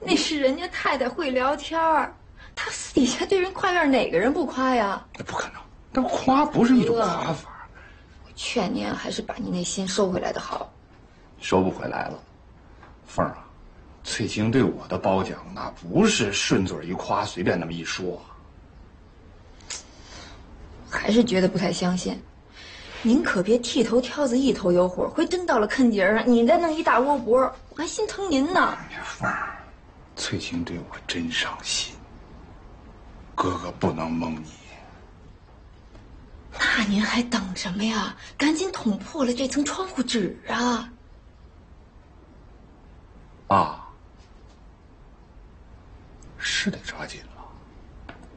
那是人家太太会聊天儿，她私底下对人夸样，哪个人不夸呀？ 那不可能，但夸不是一种夸法。 我劝您还是把你那心收回来的好。 收不回来了，凤儿啊，翠青对我的褒奖那不是顺嘴一夸，随便那么一说。 还是觉得不太相信。您可别剃头挑子一头有火，回真到了坑节上，你再弄一大窝脖，我还心疼您呢。 凤儿，翠青对我真上心，哥哥不能蒙你。 那您还等什么呀？赶紧捅破了这层窗户纸啊！ 啊，是得抓紧了。